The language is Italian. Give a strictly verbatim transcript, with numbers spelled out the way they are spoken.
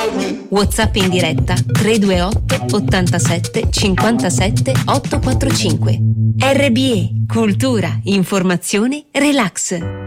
WhatsApp in diretta tre due otto ottantasette cinquantasette ottocentoquarantacinque. R B E, cultura, informazione, relax.